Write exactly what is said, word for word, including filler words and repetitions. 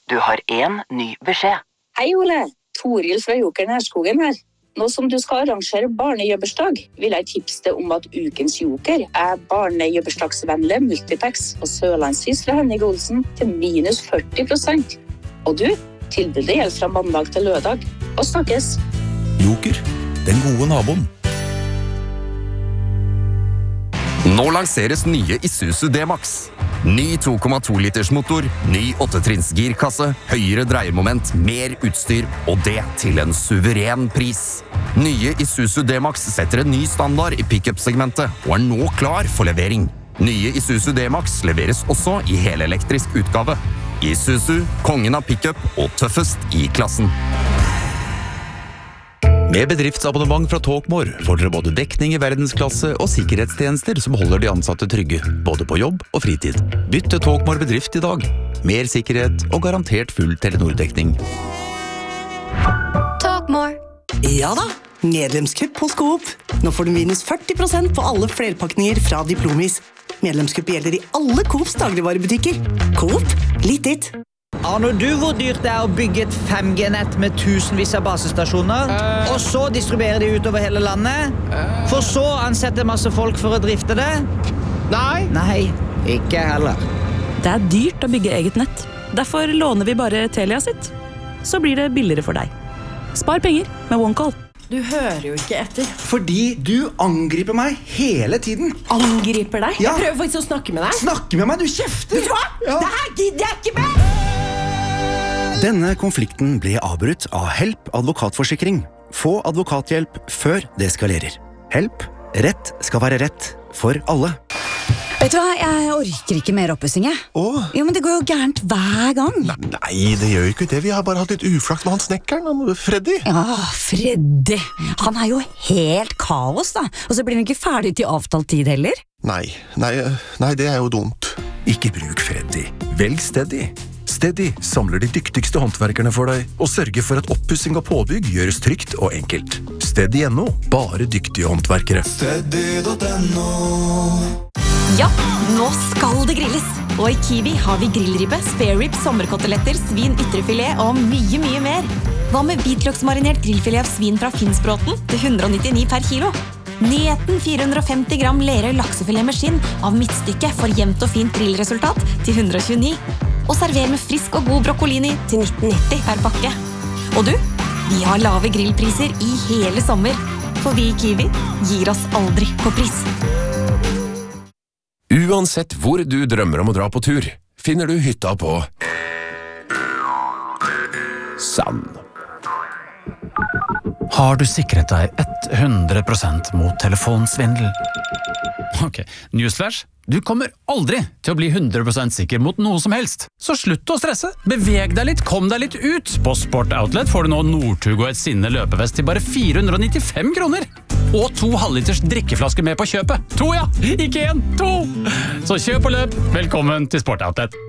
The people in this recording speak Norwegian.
Du har en ny beskjed. Hei Ole, Toril fra Joker Nærskogen her. Nå som du skal arrangere barnejøbbersdag, vil jeg tipse deg om at ukens Joker er barnejøbbersdagsvennlig multipacks og sørlandsis fra Henning Olsen til minus førti prosent. Og du, tilbudet gjelder fra mandag til lørdag. Og snakkes! Joker, den gode naboen. Nå lanseres nye Isuzu D-Max. Ny to komma to liters motor, ny åttetrinns girkasse, høyere dreiemoment, mer utstyr, og det til en suveren pris. Nye Isuzu D-Max setter en ny standard i pick-up-segmentet, og er nå klar for levering. Nye Isuzu D-Max leveres også i helelektrisk utgave. Isuzu, kongen av pick-up og tøffest i klassen. Med bedriftsabonnement fra Talkmore får dere både dekning i verdensklasse og sikkerhetstjenester som holder de ansatte trygge, både på jobb og fritid. Bytt til Talkmore bedrift i dag. Mer sikkerhet og garantert full Telenor-dekning. Talkmore. Ja da, medlemskupp hos Coop. Nå får du minus førti prosent på alle flerpakninger fra Diplomis. Medlemskupp gjelder i alle Coops dagligvarebutikker. Coop, litt ditt. Aner du hvor dyrt det er å bygge et fem G-nett med tusenvis av basestasjoner, uh, og så distribuere de utover hele landet, uh, for så ansette masse folk for å drifte det? Nei. Nei, ikke heller. Det er dyrt å bygge eget nett. Derfor låner vi bare Telia sitt. Så blir det billigere for deg. Spar penger med OneCall. Du hører jo ikke etter. Fordi du angriper meg hele tiden. Angriper deg? Ja. Jeg prøver faktisk å snakke med deg. Snakke med meg, du kjefter! Vet du hva? Ja. Det her gidder jeg ikke med! Denne konflikten ble avbrutt av Help advokatforsikring. Få advokathjelp før det skalerer. Help. Rett skal være rett for alle. Vet du hva, jeg orker ikke mer oppussing, jeg. Åh? Jo, men det går jo gærent hver gang. Nei, nei, det gjør jo ikke det. Vi har bare hatt litt uflaks med han snekkeren, Freddy. Ja, Freddy. Han er jo helt kaos, da. Og så blir han ikke ferdig til avtalt tid heller. Nei, nei, nei, det er jo dumt. Ikke bruk Freddy. Velg Steady. Steady samler de dyktigste håndverkerne for deg og sørger for at oppussing og påbygg gjøres trygt og enkelt. Steady punktum no. Bare dyktige håndverkere. Steady punktum no. Ja, nå skal det grilles. Og i Kiwi har vi grillribbe, spare rib, sommerkoteletter, svin, ytrefilet og mye, mye mer. Hva med hvitløksmarinert grillfilet av svin fra Finnsbråten til hundre og nittini per kilo? Nyheten fire hundre og femti gram lere laksefilet med skinn av midtstykke for jevnt og fint grillresultat til hundre og tjueni. Og server med frisk og god broccolini til nitten nitti per pakke. Og du, vi har lave grillpriser i hele sommer. For vi i Kiwi gir oss aldri på pris. Uansett hvor du drømmer om å dra på tur, finner du hytta på Sand. Har du sikret deg hundre prosent mot telefonsvindel? Ok, newsflash. Du kommer aldri til å bli hundre prosent sikker mot noe som helst. Så slutt å stresse. Beveg deg litt, kom deg litt ut. På Sport Outlet får du nå Northug og et sinne løpevest til bare fire hundre og nittifem kroner. Og to halvliters drikkeflasker med på kjøpet. To, ja! Ikke en, to! Så kjøp og løp. Velkommen til Sport Outlet.